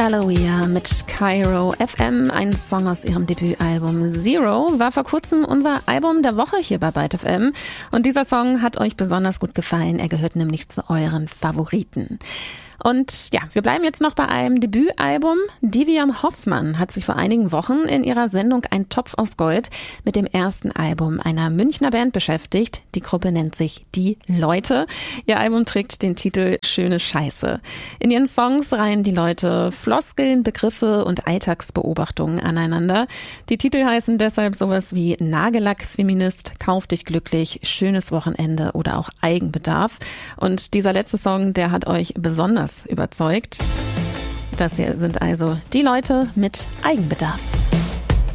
Aloia mit Cairo FM, ein Song aus ihrem Debütalbum Zero, war vor kurzem unser Album der Woche hier bei Byte FM. Und dieser Song hat euch besonders gut gefallen, er gehört nämlich zu euren Favoriten. Und ja, wir bleiben jetzt noch bei einem Debütalbum. Diviam Hoffmann hat sich vor einigen Wochen in ihrer Sendung Ein Topf aus Gold mit dem ersten Album einer Münchner Band beschäftigt. Die Gruppe nennt sich Die Leute. Ihr Album trägt den Titel Schöne Scheiße. In ihren Songs reihen die Leute Floskeln, Begriffe und Alltagsbeobachtungen aneinander. Die Titel heißen deshalb sowas wie Nagellack, Feminist, Kauf dich glücklich, Schönes Wochenende oder auch Eigenbedarf. Und dieser letzte Song, der hat euch besonders überzeugt. Das hier sind also Die Leute mit Eigenbedarf.